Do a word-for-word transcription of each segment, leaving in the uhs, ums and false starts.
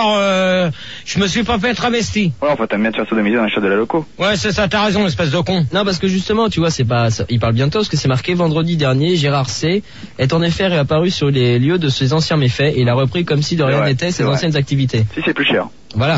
Euh, je me suis pas fait travesti. Ouais, enfin, t'aimes bien te faire sodomiser dans les chats de la loco. Ouais, c'est ça, t'as raison, espèce de con. Non, parce que justement, tu vois, c'est pas, ça, il parle bientôt, parce que c'est marqué vendredi dernier, Gérard C. est en effet réapparu sur les lieux de ses anciens méfaits, et il a repris comme si de rien n'était ses vrai. anciennes activités. Si c'est plus cher. Voilà.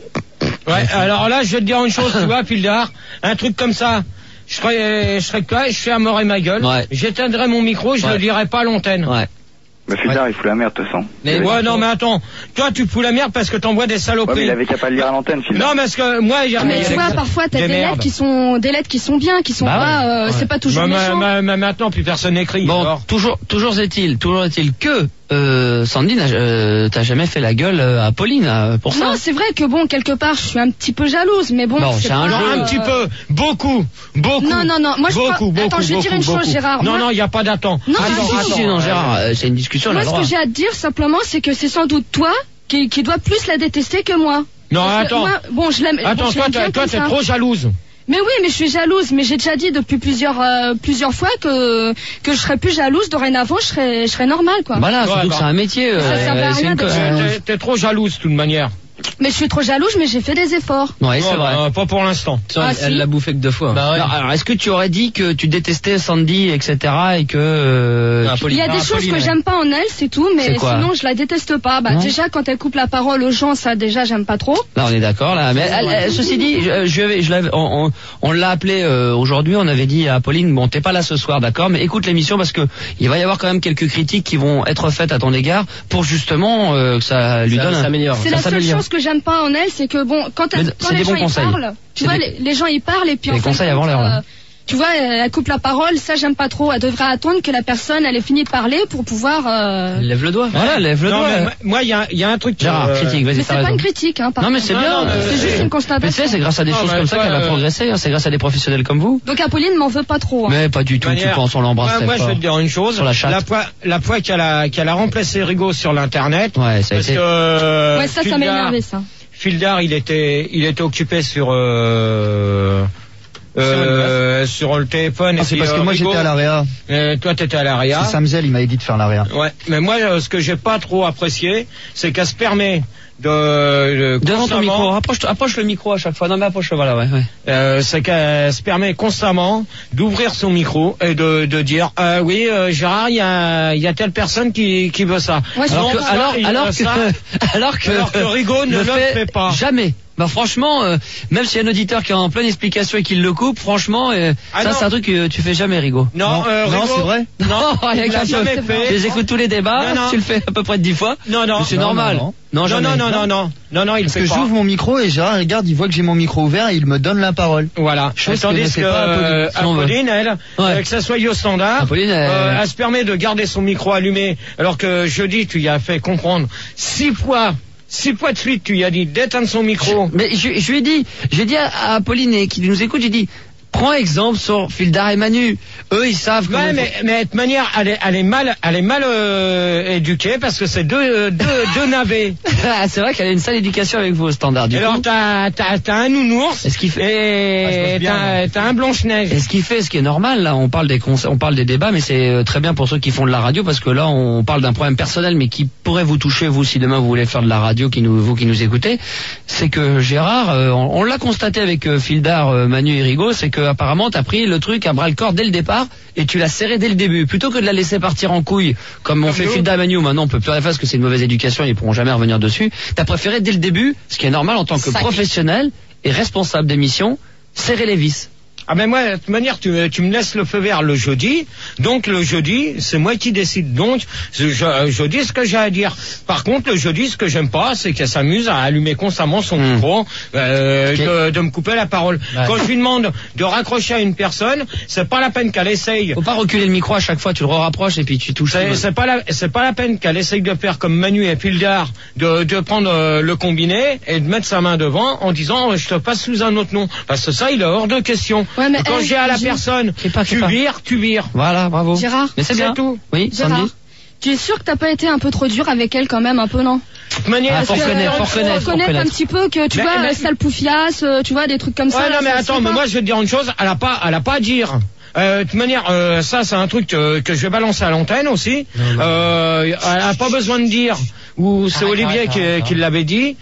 Ouais, alors là, je vais te dire une chose, tu vois, Pildar, un truc comme ça, je serais, je serais quoi, je fais à mort et ma gueule, ouais. j'éteindrai mon micro, je ouais. le dirai pas à l'antenne. Ouais. Mais Fildar, ouais. il fout la merde, de toute façon. Mais ouais, non, mais attends, toi, tu fous la merde parce que t'envoies des saloperies. Ouais, mais il avait qu'à pas le lire à l'antenne, Fildar. Non, parce que moi, il y a. Mais tu vois, parfois, t'as des, des lettres qui sont, des lettres qui sont bien, qui sont bah pas, ouais. euh, ouais. c'est pas toujours bah, méchant. Mais ma, ma, maintenant, plus personne n'écrit. Bon, alors. toujours, toujours est-il, toujours est-il que, euh, Sandy, euh, t'as jamais fait la gueule à Pauline, euh, pour ça. Non, c'est vrai que bon, quelque part, je suis un petit peu jalouse, mais bon. Non, c'est un, pas, un euh... petit peu, beaucoup, beaucoup. Non, non, non, moi je beaucoup, crois... beaucoup, Attends, je vais dire une chose, Gérard. Non, moi... non, il n'y a pas d'attente. Non, attends, attends, attends, non, Gérard, euh, c'est une discussion. Moi, ce que j'ai à te dire simplement, c'est que c'est sans doute toi qui, qui doit plus la détester que moi. Non, Parce attends. Moi, bon, je l'aime. Attends, bon, toi, toi, t'es trop jalouse. Mais oui, mais je suis jalouse. Mais j'ai déjà dit depuis plusieurs euh, plusieurs fois que que je serais plus jalouse. Dorénavant, je serais je serais normale, quoi. Voilà, surtout ouais, que c'est un métier. Euh, ça sert à rien de... T'es, t'es trop jalouse, de toute manière. Mais je suis trop jalouse, mais j'ai fait des efforts. Ouais, c'est oh, vrai. Bah, pas pour l'instant. Ah, elle si. l'a bouffé que deux fois. Bah, ouais. Alors, alors, est-ce que tu aurais dit que tu détestais Sandy, et cetera, et que euh, ah, il y a des ah, choses que j'aime pas en elle, c'est tout, mais sinon je la déteste pas. Bah non. Déjà, quand elle coupe la parole aux gens, ça déjà j'aime pas trop. Là, on est d'accord là. Mais elle, elle, ceci dit, je, je, je l'avais, on, on, on l'a appelé euh, aujourd'hui. On avait dit à Pauline, bon, t'es pas là ce soir, d'accord, mais écoute l'émission parce que il va y avoir quand même quelques critiques qui vont être faites à ton égard pour justement euh, que ça lui ça, donne. S'améliore. C'est la seule chose que j'aime pas en elle. C'est que bon, quand, elle, quand les gens y parlent, tu vois, les, les gens y parlent et puis les en fait, conseils avant l'heure. Euh, tu vois, elle coupe la parole, ça j'aime pas trop. Elle devrait attendre que la personne elle ait fini de parler pour pouvoir. Euh... Lève le doigt. Voilà, lève le non, doigt. Mais moi, il y a, y a un truc. Gérard, euh... critique, vas-y. Mais c'est pas une critique, hein. Non, mais c'est bien. Non, c'est juste une constatation. Mais tu sais, c'est grâce à des non, choses comme ça toi, qu'elle va euh... progresser. Hein, c'est grâce à des professionnels comme vous. Donc Apolline m'en veut pas trop. Hein. Mais pas du tout. Tu penses on l'embrasse. Moi, je vais te dire une chose. Sur la chatte. La fois, la fois qu'elle a, qu'elle a remplacé Rigaud sur l'internet. Ouais, ça a parce été. Que, ouais, ça, ça m'a énervé, ça. Fildar, il était, il était occupé sur, euh, euh, sur le téléphone. Ah, c'est parce que moi j'étais à l'A R E A. Euh, toi t'étais à l'A R E A. C'est Samzel, il m'avait dit de faire l'A R E A. Ouais, mais moi ce que j'ai pas trop apprécié, c'est qu'elle se permet de, de devant ton micro, approche, approche le micro à chaque fois. Non mais approche, voilà, ouais. ouais. Euh, c'est qu'elle se permet constamment d'ouvrir son micro et de, de dire euh, oui euh, Gérard, il y a, il y a telle personne qui, qui veut ça. Ouais, alors, que, alors, alors, que, ça, alors que alors que Rigaud ne le fait, fait pas. Jamais. Bah franchement, euh, même s'il y a un auditeur qui est en pleine explication et qui le coupe, franchement, euh, ah ça c'est un truc que tu fais jamais, Rigaud. Non, non, euh, non Rigaud, c'est vrai. Non, rien qu'un jamais fait. Je les écoute tous les débats. Non, non. Tu le fais à peu près dix fois. Non, non. C'est non, normal. Non, non, non, non, non, non, non, non, non, il Parce fait que pas. j'ouvre mon micro et Gérard regarde, il voit que j'ai mon micro ouvert et il me donne la parole. Voilà. Chose Tandis que, que, que euh, Apolline, elle, ouais. euh, que ça soit au standard, Apolline, elle... Euh, elle se permet de garder son micro allumé, alors que jeudi, tu y as fait comprendre six fois. Six fois de suite, tu lui as dit d'éteindre son micro. Mais je, je lui ai dit, j'ai dit à, à Pauline et qui nous écoute, j'ai dit, prends exemple sur Fildar et Manu. Eux, ils savent. Ouais, mais, faut... mais de toute manière, elle est, elle est mal, elle est mal euh, éduquée parce que c'est deux, deux, deux navets. C'est vrai qu'elle a une sale éducation avec vous au standard. Du et coup. Alors t'as, t'as, t'as un nounours. Est-ce qu'il fait et ah, t'as, t'as un Blanche-Neige. Et ce qu'il fait, ce qui est normal, là, on parle des concerts, on parle des débats, mais c'est très bien pour ceux qui font de la radio parce que là, on parle d'un problème personnel, mais qui pourrait vous toucher vous si demain vous voulez faire de la radio, qui nous, vous qui nous écoutez. C'est que Gérard, euh, on, on l'a constaté avec euh, Fildar, euh, Manu et Rigaud, c'est que apparemment t'as pris le truc à bras le corps dès le départ et tu l'as serré dès le début plutôt que de la laisser partir en couille comme on fait Fildar et Manu. Maintenant on peut plus rien faire parce que c'est une mauvaise éducation, ils pourront jamais revenir dessus. T'as préféré dès le début, ce qui est normal en tant que Sacré. professionnel et responsable d'émission, serrer les vis. Ah ben moi, de toute manière, tu, tu me laisses le feu vert le jeudi, donc le jeudi, c'est moi qui décide. Donc, je, je, je dis ce que j'ai à dire. Par contre, le jeudi, ce que j'aime pas, c'est qu'elle s'amuse à allumer constamment son mmh. micro, euh, okay. de, de me couper la parole. Ouais. Quand je lui demande de raccrocher à une personne, c'est pas la peine qu'elle essaye. Faut pas reculer le micro à chaque fois, tu le rapproches et puis tu touches. C'est, c'est pas la, c'est pas la peine qu'elle essaye de faire comme Manu et Fildar, de, de prendre euh, le combiné et de mettre sa main devant en disant, je te passe sous un autre nom. Parce que ça, il est hors de question. Ouais, mais quand j'ai à la personne, pas, tu pas. vires, tu vires. Voilà, bravo. Gérard, mais c'est bien tout. Oui, Gérard, Sandy. tu es sûr que t'as pas été un peu trop dur avec elle quand même, un peu, non? De manière, ah, faut reconnaître, faut reconnaître, faut reconnaître un petit peu que tu mais, vois, mais... sale poufiasse, tu vois, des trucs comme ouais, ça. Ouais, non, là, mais attends, mais moi je vais te dire une chose, elle a pas, elle a pas à dire. Euh, de toute manière, euh, ça c'est un truc euh, que je vais balancer à l'antenne aussi. Non, non. Euh, elle a pas besoin de dire. Ou c'est Olivier arrête, qui, arrête, qui l'avait dit.